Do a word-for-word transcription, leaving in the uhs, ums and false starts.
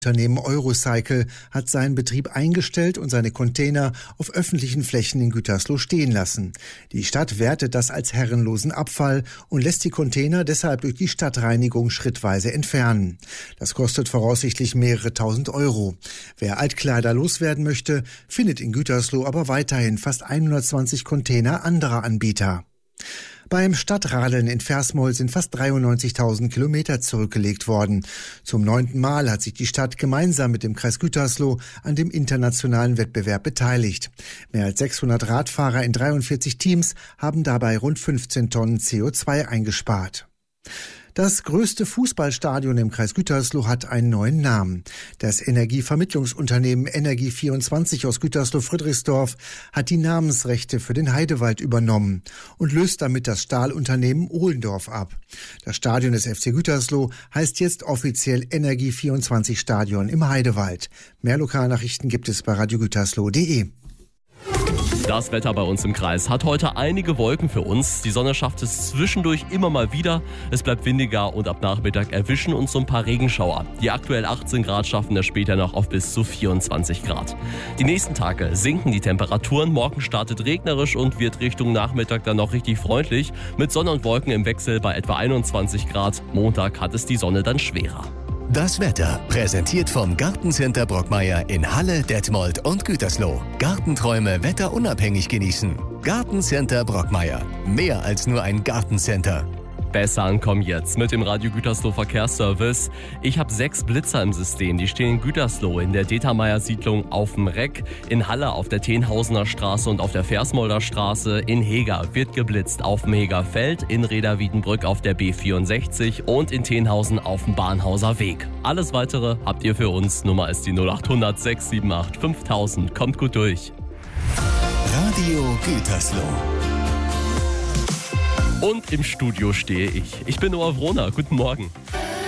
Unternehmen Eurocycle hat seinen Betrieb eingestellt und seine Container auf öffentlichen Flächen in Gütersloh stehen lassen. Die Stadt wertet das als herrenlosen Abfall und lässt die Container deshalb durch die Stadtreinigung schrittweise entfernen. Das kostet voraussichtlich mehrere tausend Euro. Wer Altkleider loswerden möchte, findet in Gütersloh aber weiterhin fast hundertzwanzig Container anderer Anbieter. Beim Stadtradeln in Versmold sind fast dreiundneunzigtausend Kilometer zurückgelegt worden. Zum neunten Mal hat sich die Stadt gemeinsam mit dem Kreis Gütersloh an dem internationalen Wettbewerb beteiligt. Mehr als sechshundert Radfahrer in dreiundvierzig Teams haben dabei rund fünfzehn Tonnen C O zwei eingespart. Das größte Fußballstadion im Kreis Gütersloh hat einen neuen Namen. Das Energievermittlungsunternehmen Energie vierundzwanzig aus Gütersloh-Friedrichsdorf hat die Namensrechte für den Heidewald übernommen und löst damit das Stahlunternehmen Ohlendorf ab. Das Stadion des F C Gütersloh heißt jetzt offiziell Energie vierundzwanzig Stadion im Heidewald. Mehr Lokalnachrichten gibt es bei radio gütersloh punkt de. Das Wetter bei uns im Kreis hat heute einige Wolken für uns. Die Sonne schafft es zwischendurch immer mal wieder. Es bleibt windiger und ab Nachmittag erwischen uns so ein paar Regenschauer. Die aktuell achtzehn Grad schaffen es später noch auf bis zu vierundzwanzig Grad. Die nächsten Tage sinken die Temperaturen. Morgen startet regnerisch und wird Richtung Nachmittag dann noch richtig freundlich. Mit Sonne und Wolken im Wechsel bei etwa einundzwanzig Grad. Montag hat es die Sonne dann schwerer. Das Wetter, präsentiert vom Gartencenter Brockmeier in Halle, Detmold und Gütersloh. Gartenträume wetterunabhängig genießen. Gartencenter Brockmeier. Mehr als nur ein Gartencenter. Besser ankommen jetzt mit dem Radio Gütersloh Verkehrsservice. Ich habe sechs Blitzer im System. Die stehen in Gütersloh, in der Determeier-Siedlung auf dem Reck, in Halle auf der Tenhausener Straße und auf der Versmolder Straße. In Heger wird geblitzt auf dem Heger Feld, in Reda-Wiedenbrück auf der B vierundsechzig und in Tenhausen auf dem Bahnhauser Weg. Alles Weitere habt ihr für uns. Nummer ist die null acht hundert sechs sieben acht fünftausend. Kommt gut durch. Radio Gütersloh. Und im Studio stehe ich. Ich bin Noah Wrohner. Guten Morgen.